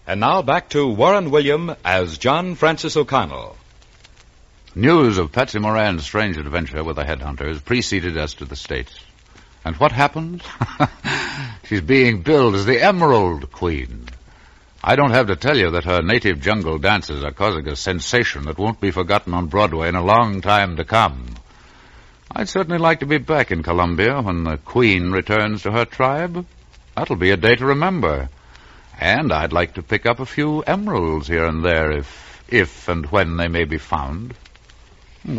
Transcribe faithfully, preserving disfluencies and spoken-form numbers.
And now back to Warren William as John Francis O'Connell. News of Patsy Moran's strange adventure with the headhunters preceded us to the States. And what happened? She's being billed as the Emerald Queen. I don't have to tell you that her native jungle dances are causing a sensation that won't be forgotten on Broadway in a long time to come. I'd certainly like to be back in Columbia when the Queen returns to her tribe. That'll be a day to remember. And I'd like to pick up a few emeralds here and there if, if and when they may be found.